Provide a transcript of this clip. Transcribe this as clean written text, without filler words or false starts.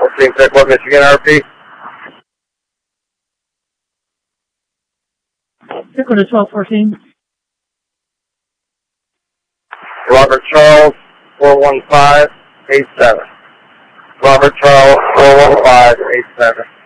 14, pick what, Michigan RP? Pick one to 1214. Robert Charles, 41587. Robert Charles, 41587.